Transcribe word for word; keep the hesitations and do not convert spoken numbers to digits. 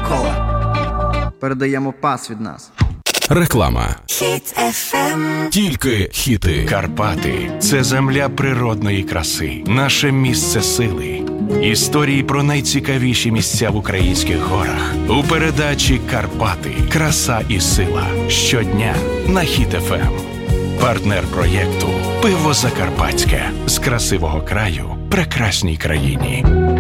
Кока-Кола. Передаємо пас від нас. Реклама. Хіт еф ем. Тільки хіти. Карпати – це земля природної краси, наше місце сили. Історії про найцікавіші місця в українських горах. У передачі «Карпати. Краса і сила». Щодня на Хіт еф ем. Партнер проєкту «Пиво Закарпатське». З красивого краю прекрасній країні.